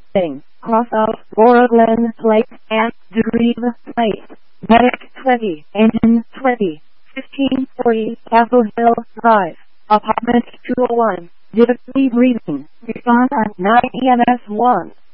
Thing, cross out, Borderland Plate, and Degree Place. Medic 20, Engine 20, 1540, Castle Hill Drive, Apartment 201, difficulty breathing, respond on 9 EMS 1.